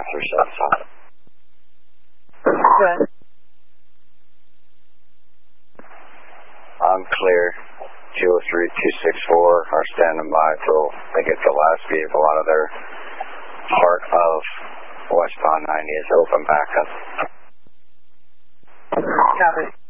5375. Good. I'm clear. 203-264 are standing by till they get the last vehicle out of their part of westbound 90 is open back up. Copy.